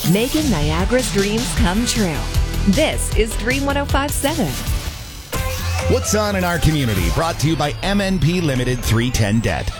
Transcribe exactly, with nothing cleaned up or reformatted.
making Niagara's dreams come true. This is Dream one oh five point seven. What's on in our community? Brought to you by M N P Limited three ten Debt.